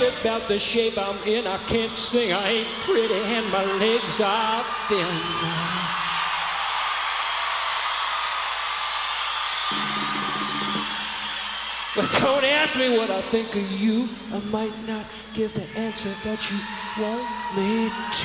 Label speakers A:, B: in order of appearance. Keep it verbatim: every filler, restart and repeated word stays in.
A: happy about the shape I'm in. I can't sing, I ain't pretty, and my legs are thin. But don't ask me what I think of you. I might not give the answer, but you want me to.